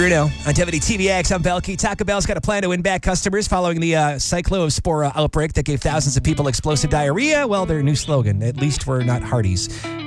Bruno on WTVX. I'm Belky. Taco Bell's got a plan to win back customers following the cyclospora outbreak that gave thousands of people explosive diarrhea. Well, their new slogan, at least we're not Hardee's.